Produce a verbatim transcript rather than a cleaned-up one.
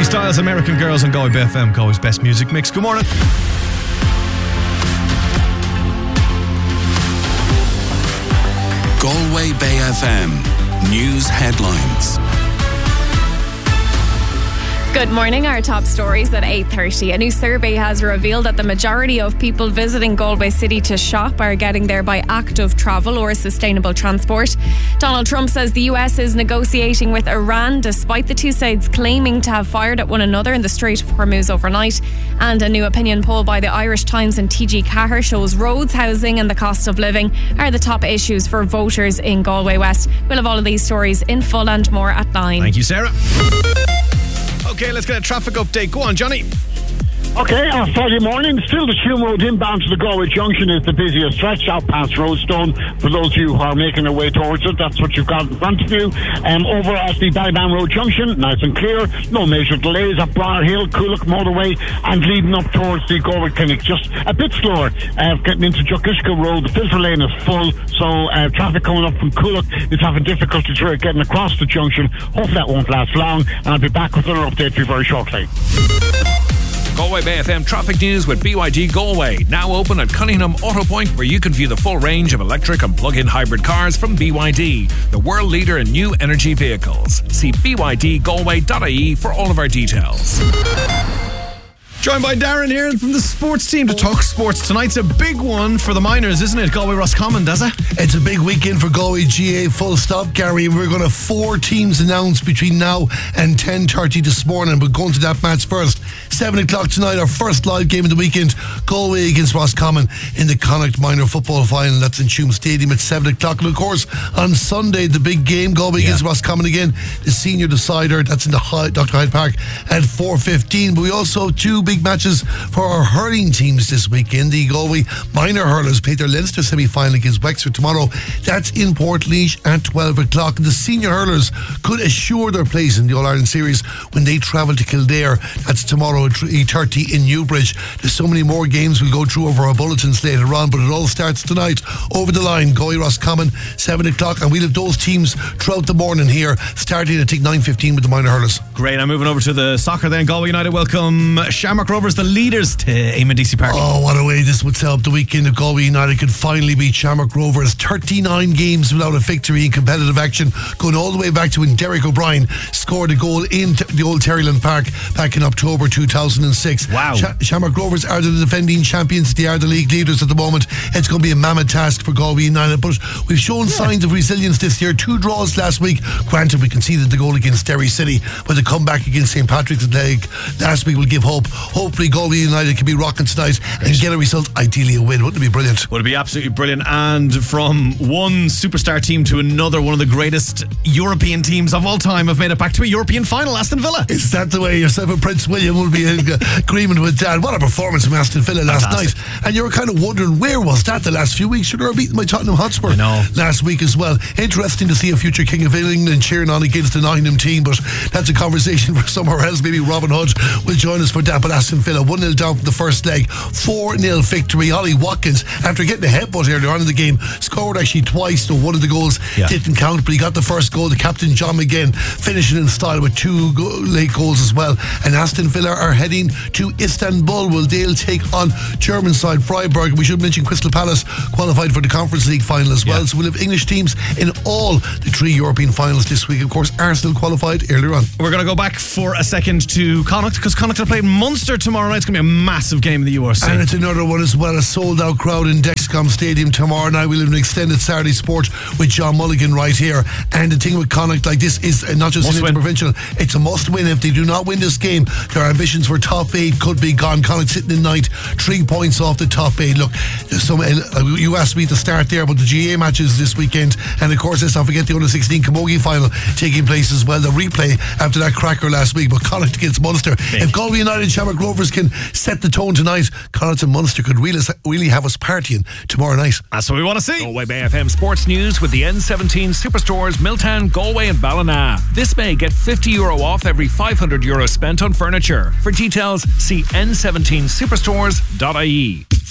Harry Styles, American Girls on Galway Bay F M, Galway's best music mix. Good morning. Galway Bay F M News Headlines. Good morning. Our top stories at eight thirty. A new survey has revealed that the majority of people visiting Galway City to shop are getting there by active travel or sustainable transport. Donald Trump says the U S is negotiating with Iran despite the two sides claiming to have fired at one another in the Strait of Hormuz overnight. And a new opinion poll by the Irish Times and T G Cahir shows roads, housing and the cost of living are the top issues for voters in Galway West. We'll have all of these stories in full and more at nine. Thank you, Sarah. Okay, let's get a traffic update. Go on, Johnny. Okay, on Friday morning, still the Hume Road inbound to the Galway Junction is the busiest stretch out past Roadstone. For those of you who are making their way towards it, that's what you've got in front of you. Um, over at the Ballyban Road Junction, nice and clear. No major delays at Briar Hill, Coolock Motorway, and leading up towards the Galway Clinic. Just a bit slower. Uh, getting into Jokishka Road, the filter lane is full, so uh, traffic coming up from Coolock is having difficulty getting across the junction. Hopefully that won't last long, and I'll be back with another update for you very shortly. Galway Bay F M traffic news with B Y D Galway. Now open at Cunningham Auto Point, where you can view the full range of electric and plug-in hybrid cars from B Y D, the world leader in new energy vehicles. See b y d galway dot i e for all of our details. Joined by Darren here from the sports team to talk sports. Tonight's a big one for the minors, isn't it? Galway Roscommon, does it? It's a big weekend for Galway G A, full stop, Gary. We're going to have four teams announced between now and ten thirty this morning. We're going to that match first. seven o'clock tonight, our first live game of the weekend. Galway against Roscommon in the Connacht Minor Football Final. That's in Tuam Stadium at seven o'clock. And of course, on Sunday, the big game, Galway yeah. against Roscommon again. The senior decider, that's in the Hyde, Doctor Hyde Park at four fifteen. But we also have two big matches for our hurling teams this weekend. The Galway minor hurlers play their Leinster semi-final against Wexford tomorrow. That's in Portlaoise at twelve o'clock. The senior hurlers could assure their place in the All-Ireland Series when they travel to Kildare. That's tomorrow at eight thirty in Newbridge. There's so many more games we'll go through over our bulletins later on, but it all starts tonight. Over the line, Galway Roscommon, seven o'clock, and we'll have those teams throughout the morning here, starting at nine fifteen with the minor hurlers. Great, I'm moving over to the soccer then. Galway United welcome Shamrock Rovers, the leaders, to Eamon D C Park. Oh, what a way this would set up the weekend if Galway United could finally beat Shamrock Rovers. thirty-nine games without a victory in competitive action, going all the way back to when Derek O'Brien scored a goal in t- the old Terryland Park back in October two thousand six. Wow. Sh- Shamrock Rovers are the defending champions. They are the league leaders at the moment. It's going to be a mammoth task for Galway United, but we've shown yeah. signs of resilience this year. Two draws last week. Granted, we conceded the goal against Derry City, but the comeback against Saint Patrick's League last week will give hope. Hopefully Galway United can be rocking tonight and get a result, ideally a win. Wouldn't it be brilliant? Would it be absolutely brilliant? And from one superstar team to another, one of the greatest European teams of all time have made it back to a European final. Aston Villa. Is that the way yourself and Prince William will be in agreement with that? What a performance from Aston Villa last Fantastic. night. And you were kind of wondering, where was that the last few weeks? Should they have beaten by Tottenham Hotspur I know. last week as well. Interesting to see a future King of England cheering on against the Nottingham team, but that's a conversation for somewhere else. Maybe Robin Hood will join us for that. But Aston Villa one nil down from the first leg, four nil victory. Ollie Watkins, after getting a headbutt earlier on in the game, scored actually twice, so one of the goals yeah. didn't count, but he got the first goal. The captain John McGinn finishing in style with two go- late goals as well. And Aston Villa are heading to Istanbul. Well, they'll take on German side Freiburg. We should mention Crystal Palace qualified for the Conference League final as well. Yeah. So we'll have English teams in all the three European finals this week. Of course, Arsenal qualified earlier on. We're going to go back for a second to Connacht, because Connacht are playing Munster tomorrow night. It's going to be a massive game in the U R C. And it's another one as well, a sold out crowd in Dexcom Stadium tomorrow night. We'll have an extended Saturday sport with John Mulligan right here. And the thing with Connacht, like this, is not just an interprovincial, it's a must win. If they do not win this game, their ambitions for top eight could be gone. Connacht sitting in ninth, three points off the top eight. Look, there's some, you asked me to start there, but the G A matches this weekend, and of course let's not forget the under sixteen Camogie final taking place as well. The replay after that cracker last week, but Connacht against Munster. Big. If Galway United and Shamrock Rovers can set the tone tonight, Connacht and Munster could really, really have us partying tomorrow night. That's what we want to see. Galway Bay F M Sports News with the N seventeen Superstores, Milltown, Galway and Ballina. This May, get fifty euro off every five hundred euro spent on furniture. For details, see n seventeen superstores dot i e.